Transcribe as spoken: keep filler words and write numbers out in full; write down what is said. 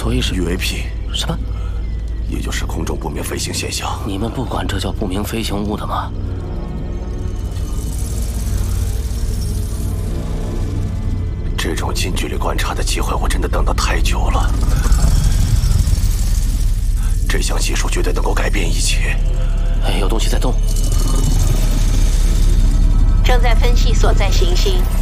所以是 U A P。 什么？ 也就是空中不明飞行现象。 你们不管这叫不明飞行物的吗？ 这种近距离观察的机会，我真的等得太久了。这项技术绝对能够改变一切。 哎，有东西在动。 正在分析所在行星。